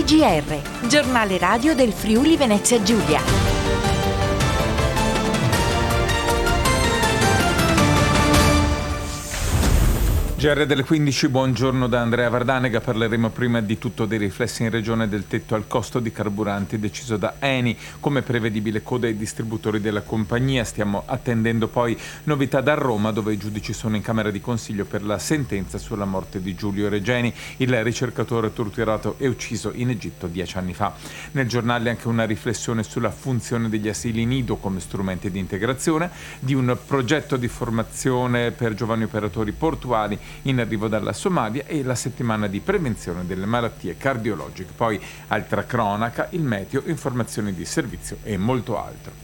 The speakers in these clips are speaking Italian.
TGR, giornale radio del Friuli Venezia Giulia. GR delle 15, buongiorno da Andrea Vardanega. Parleremo prima di tutto dei riflessi in regione del tetto al costo di carburanti deciso da Eni. Come prevedibile coda ai distributori della compagnia. Stiamo attendendo poi novità da Roma, dove i giudici sono in Camera di Consiglio per la sentenza sulla morte di Giulio Regeni, il ricercatore torturato e ucciso in Egitto 10 anni fa. Nel giornale anche una riflessione sulla funzione degli asili nido come strumenti di integrazione, di un progetto di formazione per giovani operatori portuali in arrivo dalla Somalia e la settimana di prevenzione delle malattie cardiologiche. Poi altra cronaca, il meteo, informazioni di servizio e molto altro.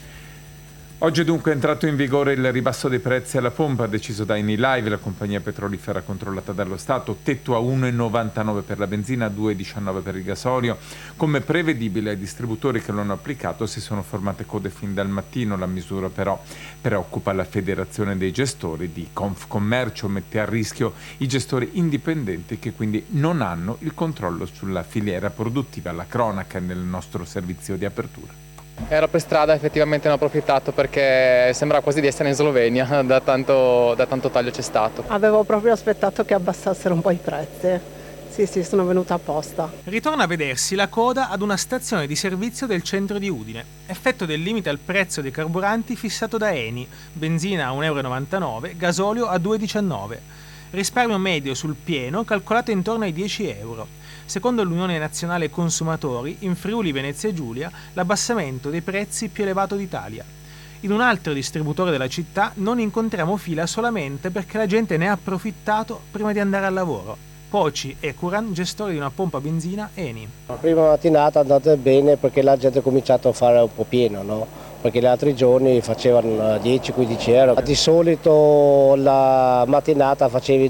Oggi è dunque entrato in vigore il ribasso dei prezzi alla pompa deciso da Eni Live, la compagnia petrolifera controllata dallo Stato, tetto a 1,99 per la benzina, 2,19 per il gasolio. Come prevedibile ai distributori che lo hanno applicato si sono formate code fin dal mattino, la misura però preoccupa la Federazione dei Gestori di Confcommercio, mette a rischio i gestori indipendenti che quindi non hanno il controllo sulla filiera produttiva. La cronaca nel nostro servizio di apertura. Ero per strada, effettivamente ne ho approfittato perché sembrava quasi di essere in Slovenia, da tanto taglio c'è stato. Avevo proprio aspettato che abbassassero un po' i prezzi. Sì, sono venuta apposta. Ritorna a vedersi la coda ad una stazione di servizio del centro di Udine. Effetto del limite al prezzo dei carburanti fissato da Eni, benzina a 1,99 €, gasolio a 2,19 €. Risparmio medio sul pieno calcolato intorno ai 10 €. Secondo l'Unione Nazionale Consumatori, in Friuli Venezia Giulia, l'abbassamento dei prezzi più elevato d'Italia. In un altro distributore della città non incontriamo fila solamente perché la gente ne ha approfittato prima di andare al lavoro. Poci e Curan, gestori di una pompa benzina Eni. La prima mattinata è andata bene perché la gente ha cominciato a fare un po' pieno, no? Perché gli altri giorni facevano 10-15 euro. Di solito la mattinata facevi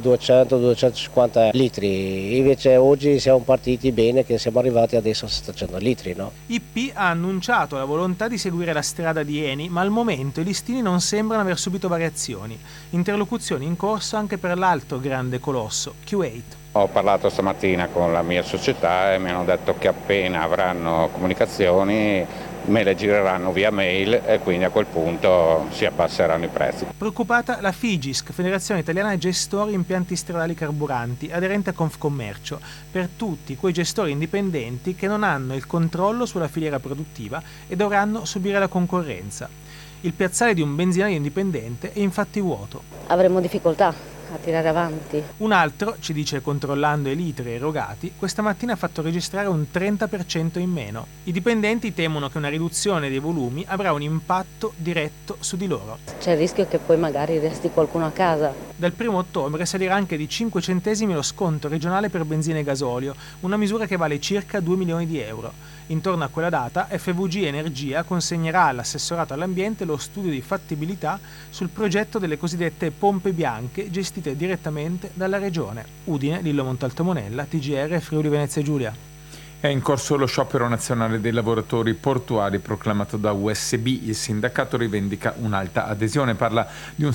200-250 litri, invece oggi siamo partiti bene che siamo arrivati adesso a 700 litri. No? IP ha annunciato la volontà di seguire la strada di Eni, ma al momento i listini non sembrano aver subito variazioni. Interlocuzioni in corso anche per l'altro grande colosso, Q8. Ho parlato stamattina con la mia società e mi hanno detto che appena avranno comunicazioni me le gireranno via mail e quindi a quel punto si abbasseranno i prezzi. Preoccupata la FIGISC, Federazione Italiana Gestori Impianti Stradali Carburanti, aderente a Confcommercio, per tutti quei gestori indipendenti che non hanno il controllo sulla filiera produttiva e dovranno subire la concorrenza. Il piazzale di un benzinaio indipendente è infatti vuoto. Avremo difficoltà a tirare avanti. Un altro, ci dice controllando i litri erogati, questa mattina ha fatto registrare un 30% in meno. I dipendenti temono che una riduzione dei volumi avrà un impatto diretto su di loro. C'è il rischio che poi magari resti qualcuno a casa. Dal 1 ottobre salirà anche di 5 centesimi lo sconto regionale per benzina e gasolio, una misura che vale circa 2 milioni di euro. Intorno a quella data FVG Energia consegnerà all'assessorato all'ambiente lo studio di fattibilità sul progetto delle cosiddette pompe bianche gestite direttamente dalla regione. Udine, Lillo Montalto Monella, TGR Friuli Venezia Giulia. È in corso lo sciopero nazionale dei lavoratori portuali proclamato da USB. Il sindacato rivendica un'alta adesione, parla di un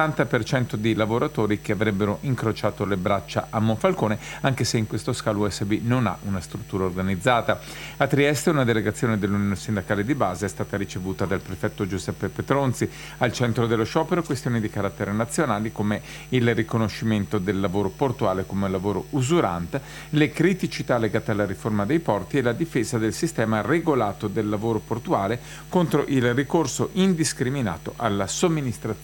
60% di lavoratori che avrebbero incrociato le braccia a Monfalcone, anche se in questo scalo USB non ha una struttura organizzata. A Trieste una delegazione dell'Unione Sindacale di Base è stata ricevuta dal prefetto Giuseppe Petronzi. Al centro dello sciopero questioni di carattere nazionale come il riconoscimento del lavoro portuale come lavoro usurante, le criticità legate alla riforma dei porti e la difesa del sistema regolato del lavoro portuale contro il ricorso indiscriminato alla somministrazione